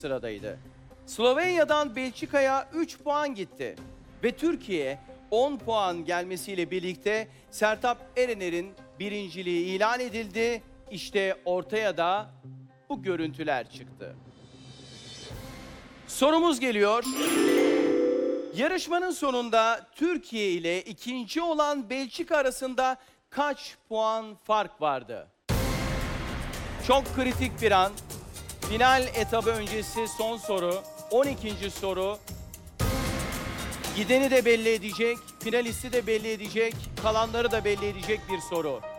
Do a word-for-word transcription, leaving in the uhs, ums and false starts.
sıradaydı. Slovenya'dan Belçika'ya üç puan gitti. Ve Türkiye on puan gelmesiyle birlikte Sertab Erener'in birinciliği ilan edildi. İşte ortaya da bu görüntüler çıktı. Sorumuz geliyor. Yarışmanın sonunda Türkiye ile ikinci olan Belçika arasında kaç puan fark vardı? Çok kritik bir an. Final etabı öncesi son soru. on ikinci soru. Gideni de belli edecek, finalisti de belli edecek, kalanları da belli edecek bir soru.